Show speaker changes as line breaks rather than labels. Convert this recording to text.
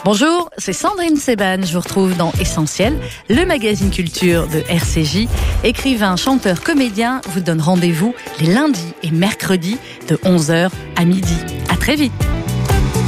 Bonjour, c'est Sandrine Seban. Je vous retrouve dans Essentiel, le magazine culture de RCJ. Écrivain, chanteur, comédien vous donne rendez-vous les lundis et mercredis de 11h à midi. À très vite.